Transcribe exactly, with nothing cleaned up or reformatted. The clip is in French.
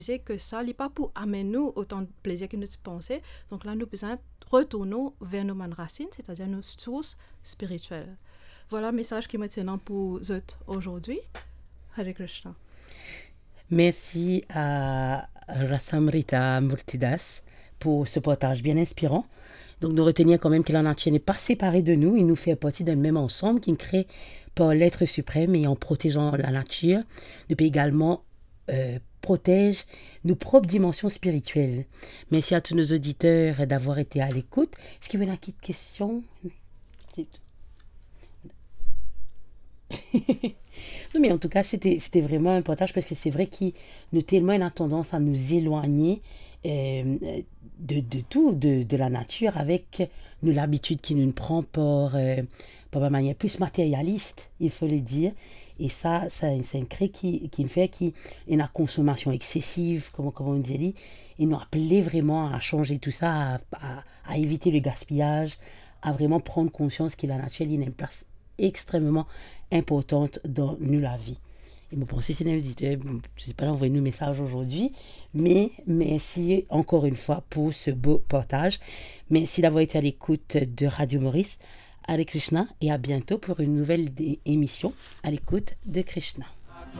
c'est que ça n'est pas pour amener nous autant de plaisir que nous pensons. Donc là, nous besoin retourner vers nos racines, c'est-à-dire nos sources spirituelles. Voilà le message qui est maintenant pour vous aujourd'hui. Hare Krishna. Merci à Rasamrita Murtidas pour ce partage bien inspirant. Donc, nous retenir quand même que la nature n'est pas séparée de nous. Il nous fait partie d'un même ensemble qui est créé par l'être suprême, et en protégeant la nature, nous peut également euh, protège nos propres dimensions spirituelles. Merci à tous nos auditeurs d'avoir été à l'écoute. Est-ce qu'il y a une petite question? Non, mais en tout cas, c'était, c'était vraiment un partage, parce que c'est vrai qu'il nous tellement une tendance à nous éloigner euh, de, de tout, de, de la nature, avec nous, l'habitude qui nous prend par, euh, par une manière plus matérialiste, il faut le dire. Et ça, ça c'est un cré qui, qui fait qu'il y a une consommation excessive, comme, comme on dit. Et nous appelait vraiment à changer tout ça, à, à, à éviter le gaspillage, à vraiment prendre conscience que la nature a une place extrêmement importante dans nous, la vie. Et vous pensez, c'est un auditeur, je ne sais pas, envoyer nous message aujourd'hui, mais merci encore une fois pour ce beau partage. Merci d'avoir été à l'écoute de Radio Maurice. Hare Krishna, et à bientôt pour une nouvelle émission à l'écoute de Krishna.